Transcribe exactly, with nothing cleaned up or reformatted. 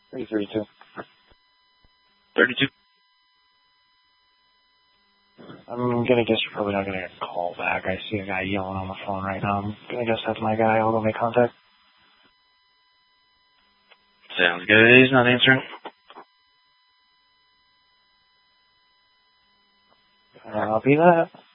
three thirty-two. thirty-two. I'm gonna guess you're probably not gonna get a call back. I see a guy yelling on the phone right now. I'm gonna guess that's my guy. I'll go make contact. Sounds good. He's not answering. Uh, I'll be that.